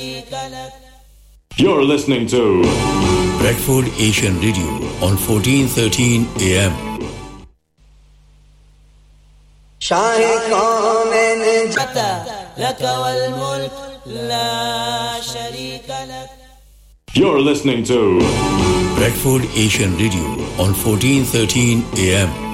You're listening to Bradford Asian Radio on 1413 AM. Shahi Qaumain jata laka wal mulk la sharika lak. You're listening to Bradford Asian Radio on 1413 AM.